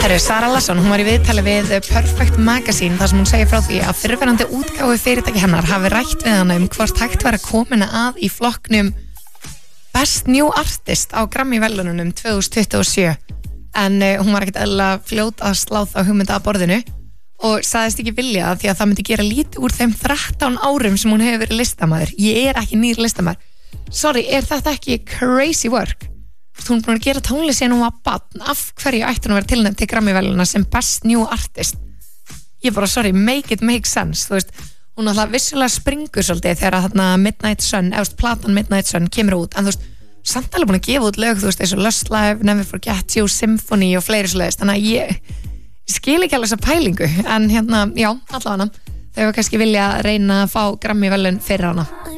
Sara Larsson, hún var í viðtali við Perfect Magazine þar sem hún segir frá því að fyrrverandi útgáfu fyrirtæki hennar hafi rætt við hana hvort hægt var að koma henni að í flokknum Best New Artist á Grammy-verðlaununum 2027 en hún var ekkert eðlilega fljót að slá þá hugmynda að borðinu og sagðist ekki vilja því að það myndi gera lítið úr þeim 13 árum sem hún hefur verið listamaður. Ég er ekki nýr listamaður. Sorry, er þetta ekki crazy work? Hún er búin að gera tónlist síðan hún var barn. Af hverju ætti hún að vera tilnefnd til Grammy-verðlauna sem Best New Artist? Ég bara, sorry, make it make sense. Þú veist, hún alltaf vissulega springur svolítið þegar þarna Midnight Sun, platan Midnight Sun kemur út, en þú veist, samt alveg búin að gefa út lög, þú veist, eins og Lost Live, Never Forget You, Symphony og fleiri svoleiðis, þannig að ég skil ekki alveg þessa pælingu, en já, allavega þau var kannski vilja að reyna að fá Grammy-verðlaun fyrir hana.